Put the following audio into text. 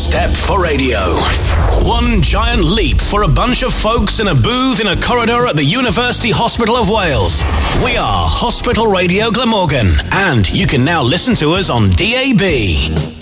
step for radio. One giant leap for a bunch of folks in a booth in a corridor at the University Hospital of Wales. We are Hospital Radio Glamorgan, and you can now listen to us on DAB.